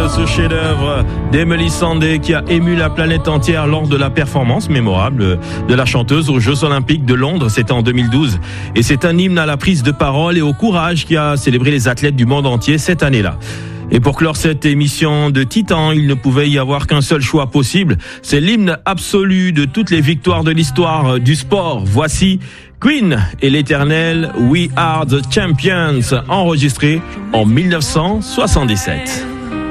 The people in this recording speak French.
ce chef-d'œuvre d'Emily Sandé qui a ému la planète entière lors de la performance mémorable de la chanteuse aux Jeux Olympiques de Londres, c'était en 2012. Et c'est un hymne à la prise de parole et au courage qui a célébré les athlètes du monde entier cette année-là. Et pour clore cette émission de Titan, il ne pouvait y avoir qu'un seul choix possible. C'est l'hymne absolu de toutes les victoires de l'histoire du sport. Voici Queen et l'éternel We Are the Champions, enregistré en 1977.